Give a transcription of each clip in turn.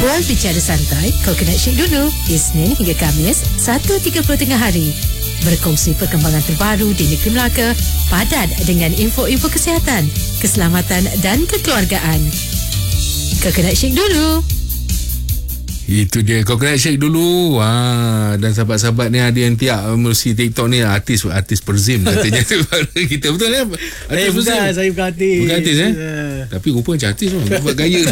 Bual bicara santai, Coconut Shake dulu. Isnin hingga Khamis, 1.30 tengah hari. Berkongsi perkembangan terbaru di negeri Melaka, padat dengan info-info kesihatan, keselamatan dan kekeluargaan. Coconut Shake dulu. Itu dia, Coconut Shake dulu. Dan sahabat-sahabat ni ada yang tiap melalui TikTok ni artis Perzim katanya. Kita betul ya? Saya bukan artis. Bukan artis tapi rupa macam artis tu. Buat gaya.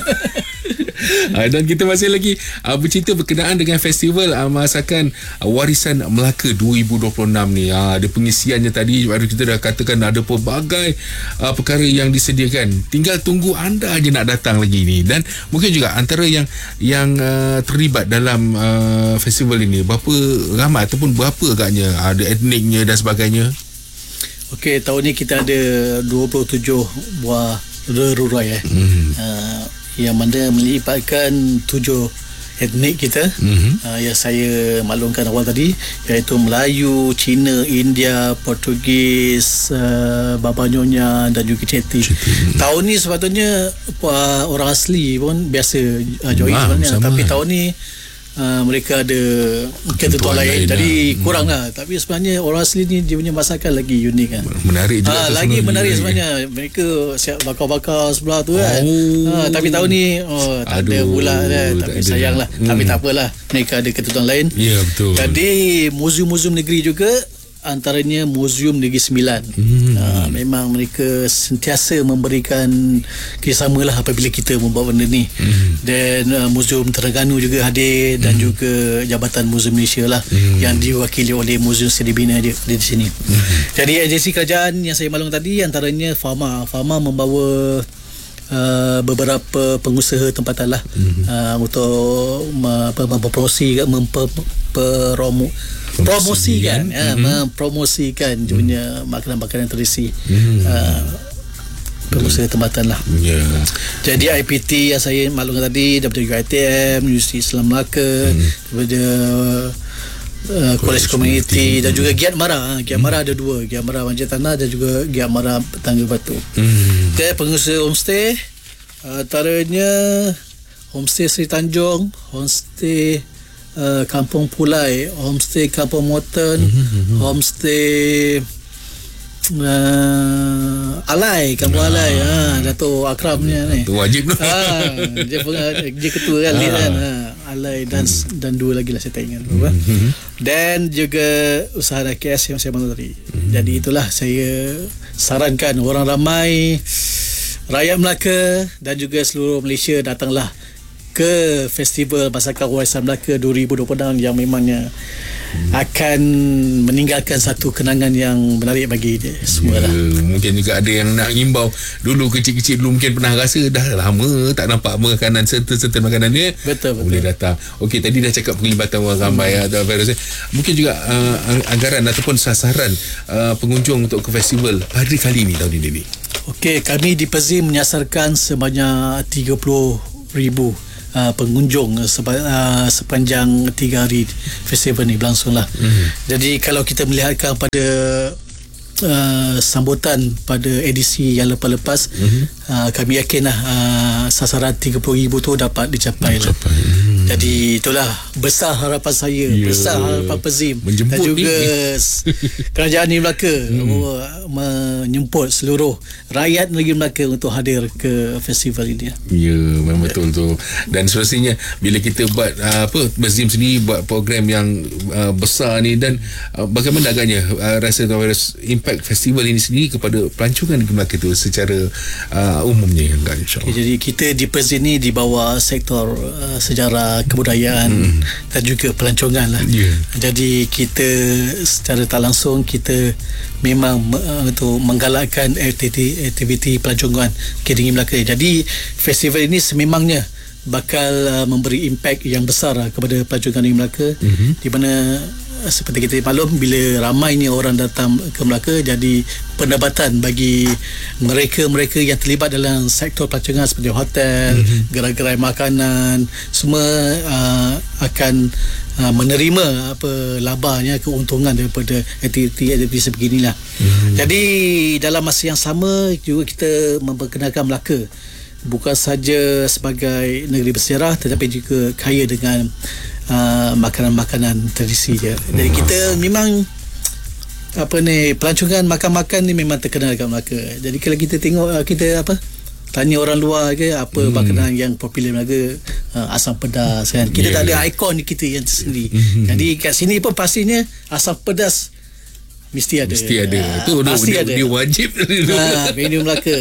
Dan kita masih lagi bercerita berkenaan dengan festival masakan Warisan Melaka 2026 ni. Ada pengisiannya tadi, baru kita dah katakan ada pelbagai perkara yang disediakan. Tinggal tunggu anda je nak datang lagi ni. Dan mungkin juga antara yang terlibat dalam festival ini, berapa ramai ataupun berapa agaknya ada etniknya dan sebagainya. Okey, tahun ni kita ada 27 buah rurai yang mana melibatkan 7 etnik kita yang saya maklumkan awal tadi, iaitu Melayu, Cina, India, Portugis, Baba Nyonya dan juga Ceti. Tahun ni sepatutnya orang asli pun biasa join sebenarnya, tapi tahun ni mereka ada ketentuan lain, jadi kurang lah. Tapi sebenarnya orang asli ni dia punya masakan lagi unik kan. Menarik juga lagi menarik sebenarnya. Mereka siap bakar-bakar sebelah tu kan. Tapi tahun ni tak ada pula kan. Tapi sayanglah. Tapi tak apalah, mereka ada ketentuan lain. Ya, betul. Jadi muzium-muzium negeri juga, antaranya Muzium Negeri Sembilan. Memang mereka sentiasa memberikan kerjasama lah apabila kita membuat benda ni. Dan Muzium Terengganu juga hadir, dan juga Jabatan Muzium Malaysia lah, yang diwakili oleh Muzium Seri Bina dia di sini. Jadi agensi kerajaan yang saya maklum tadi, antaranya Fama membawa beberapa pengusaha tempatan lah untuk mempromosikan punya makanan-makanan tradisi pengusaha tempatan lah. Jadi IPT yang saya maklumkan tadi, daripada UiTM, Universiti Islam Melaka, daripada Kolej Komuniti, dan juga Giat Mara. Giat Mara ada 2, Giat Mara Manjat Tanah dan juga Giat Mara Tangga Batu. Dan pengusaha homestay, antaranya Homestay Seri Tanjung, Homestay Kampung Pulai, Homestay Kampung Moten, Homestay Alai, Kampung Alai. Dato' Akramnya ni. Itu wajib tu. Dia ketua kan, Alai dan 2 lagi lah saya tak ingat. Dan juga usaha KS yang saya maklum tadi. Jadi itulah saya sarankan orang ramai, rakyat Melaka dan juga seluruh Malaysia, datanglah ke Festival Masakan Warisan Melaka 2026 yang memangnya akan meninggalkan satu kenangan yang menarik bagi dia semua lah. Mungkin juga ada yang nak ngimbau, dulu kecil-kecil dulu mungkin pernah rasa dah lama tak nampak makanan serta makanan dia. Betul. Boleh datang. Okey, tadi dah cakap penglibatan orang ramai atau virus. Mungkin juga anggaran ataupun sasaran pengunjung untuk ke festival pada kali ini, tahun ini. Okey, kami di Perzim menyasarkan sebanyak 30,000 pengunjung sepanjang 3 hari festival ni berlangsung lah. Jadi kalau kita melihatkan pada sambutan pada edisi yang lepas-lepas, kami yakinlah sasaran 30,000 tu dapat dicapai lah. Jadi itulah besar harapan saya, besar harapan Perzim dan juga kerajaan negeri Melaka menyemput seluruh rakyat negeri Melaka untuk hadir ke festival ini. Ya, memang betul tu. Dan semestinya bila kita buat Perzim sendiri buat program yang besar ni, dan bagaimana agaknya rasa impact festival ini sendiri kepada pelancongan negeri Melaka tu secara umumnya, insya-Allah. Jadi kita di Perzim ni di bawah sektor sejarah, kebudayaan dan juga pelancongan lah. Jadi kita secara tak langsung kita memang untuk menggalakkan aktiviti pelancongan ke negeri Melaka. Jadi festival ini sememangnya bakal memberi impak yang besar kepada pelancongan negeri Melaka, di mana seperti kita maklum, bila ramainya orang datang ke Melaka, jadi pendapatan bagi mereka yang terlibat dalam sektor pelancongan seperti hotel, gerai-gerai makanan, semua akan menerima labanya, keuntungan daripada aktiviti sebeginilah. Jadi dalam masa yang sama juga kita memperkenalkan Melaka bukan saja sebagai negeri bersejarah tetapi juga kaya dengan makanan-makanan tradisi dia. Jadi kita memang pelancongan makan-makan ni memang terkenal kat Melaka. Jadi kalau kita tengok tanya orang luar ke apa makanan yang popular Melaka, asam pedas kan. Kita tak ada ikon kita yang tersendiri. Jadi kat sini pun pastinya asam pedas mesti ada. Tu dia wajib menu Melaka.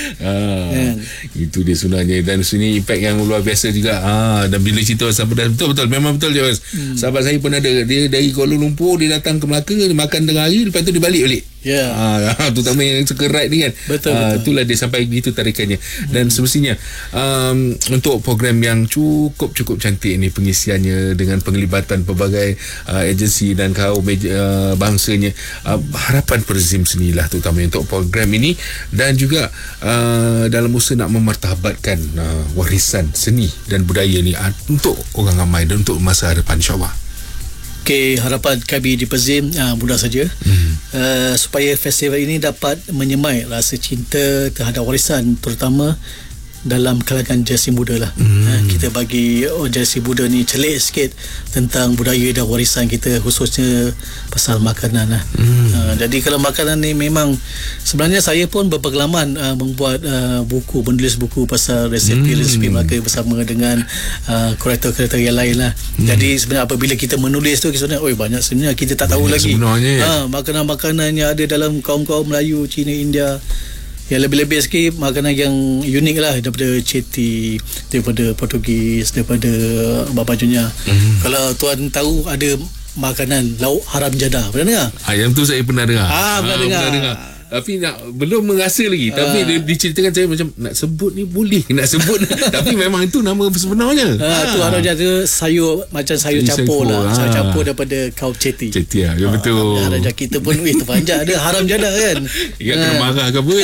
Itu dia sebenarnya. Dan sini impact yang luar biasa juga. Dan bila cerita asam pedas, betul memang betul je. Sahabat saya pun ada, dia dari Kuala Lumpur, dia datang ke Melaka, dia makan tengah hari, lepas tu dia balik. Terutama yang suka ride ni kan. Betul. Itulah dia sampai gitu tarikannya. Dan semestinya untuk program yang cukup cantik ni pengisiannya dengan penglibatan pelbagai agensi dan kaum bangsanya, harapan Perzim senilah terutama untuk program ini, dan juga dalam usaha nak memertabatkan warisan seni dan budaya ni untuk orang ramai dan untuk masa hadapan, insyaAllah. Harapan kami di Perzim mudah saja supaya festival ini dapat menyemai rasa cinta terhadap warisan, terutama dalam kalangan generasi muda lah. Kita bagi generasi muda ni celik sikit tentang budaya dan warisan kita, khususnya pasal makanan lah. Jadi kalau makanan ni memang sebenarnya saya pun berpengalaman membuat buku, menulis buku pasal resepi Melaka bersama dengan kreator-kreator yang lain lah. Jadi sebenarnya apabila kita menulis tu, sebenarnya banyak sebenarnya kita tak tahu lagi makanan-makanan yang ada dalam kaum-kaum Melayu, Cina, India. Yang lebih-lebih sikit makanan yang unik lah, daripada Ceti, daripada Portugis, daripada bajunya. Kalau tuan tahu ada makanan lauk haram jadah, pernah dengar? Yang tu saya pernah dengar. Pernah dengar. Tapi belum merasa lagi. Tapi dia diceritakan saya macam nak sebut ni boleh nak sebut. Tapi memang itu nama sebenarnya. Tu haram jadah, sayur macam sayur campur lah. Sayur campur daripada kaum Ceti. Ya betul. Haram jadah kita pun terpanjang ada haram jadah kan. Kena marah ke apa.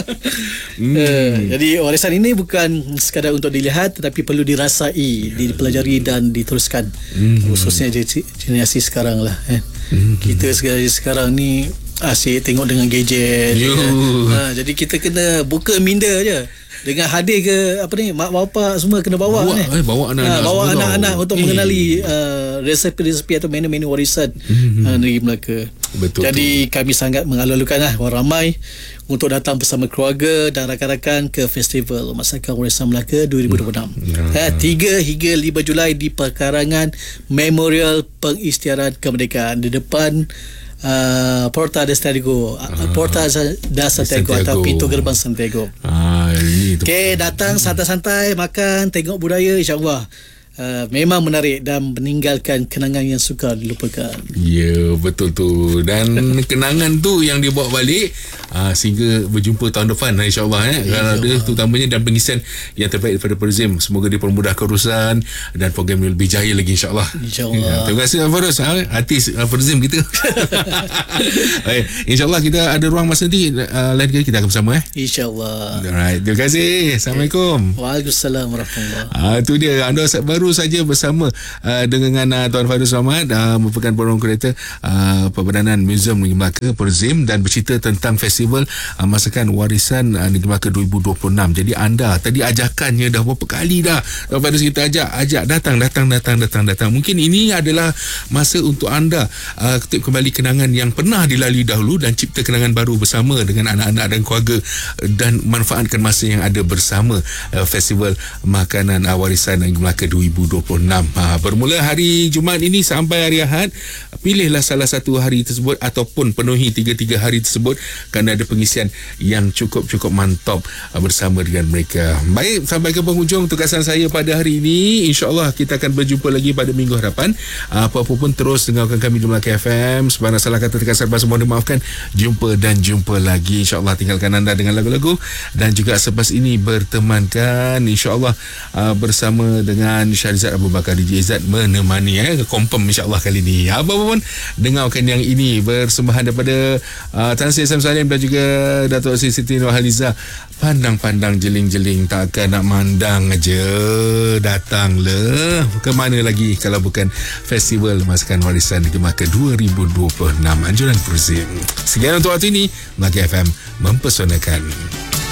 Jadi warisan ini bukan sekadar untuk dilihat, tetapi perlu dirasai, dipelajari dan diteruskan. Khususnya generasi sekarang lah. Kita sekarang ni asyik tengok dengan gadget jadi kita kena buka minda je dengan hadir ke mak bapak semua kena bawa anak-anak untuk mengenali resepi-resepi atau menu-menu warisan negeri Melaka. Betul. Jadi kami sangat mengalulukan orang ramai untuk datang bersama keluarga dan rakan-rakan ke Festival Masakan Warisan Melaka 2026. 3 hingga 5 Julai di Pekarangan Memorial Pengisytiharan Kemerdekaan di depan Porta de Santiago, Porta de Santiago atau pintu gerbang Santiago. Datang santai-santai, makan, tengok budaya, insyaAllah memang menarik dan meninggalkan kenangan yang sukar dilupakan. Ya, betul tu. Dan kenangan tu yang dia bawa balik sehingga berjumpa tahun depan, insyaAllah. Kalau dia terutamanya dan pengisian yang terbaik daripada Perzim, semoga dia permudahkan urusan dan program lebih jaya lagi, insyaAllah. Terima kasih Farus, artis Perzim kita. InsyaAllah kita ada ruang masa nanti lain kali kita akan bersama. InsyaAllah. Alright, terima kasih. Assalamualaikum. Waalaikumsalam warahmatullahi. Itu dia, anda baru saja bersama dengan Tuan Farus Ahmad, merupakan Program Kreator Perbadanan Museum Negeri Melaka Perzim, dan bercerita tentang Festival Masakan Warisan Negeri Melaka 2026. Jadi anda tadi ajakannya dah berapa kali dah Tuan Farus kita ajak datang. Mungkin ini adalah masa untuk anda ketip kembali kenangan yang pernah dilalui dahulu dan cipta kenangan baru bersama dengan anak-anak dan keluarga, dan manfaatkan masa yang ada bersama Festival Makanan Warisan Negeri Melaka 2026. Bermula hari Jumaat ini sampai hari Ahad. Pilihlah salah satu hari tersebut ataupun penuhi 3 hari tersebut, kerana ada pengisian yang cukup mantap bersama dengan mereka. Baik, sampai ke penghujung tugasan saya pada hari ini. InsyaAllah kita akan berjumpa lagi pada minggu hadapan. Apa-apa pun terus dengarkan kami di Melaka FM. Sebarang salah kata terkasar bahasa mohon dimaafkan. Jumpa lagi, InsyaAllah. Tinggalkan anda dengan lagu-lagu dan juga selepas ini bertemankan InsyaAllah bersama dengan Syarizat Abu Bakar, DJ Izzat menemani confirm insyaAllah kali ni. Apa-apa pun dengarkan yang ini bersembahan daripada Tan Sri Sam Salim dan juga Datuk Siti Nurhaliza. Pandang-pandang jeling-jeling, takkan nak mandang aja, datanglah. Ke mana lagi kalau bukan Festival Masakan Warisan Negeri Melaka 2026, anjuran Perzim. Sekian untuk waktu ini, Melaka FM mempesonakan.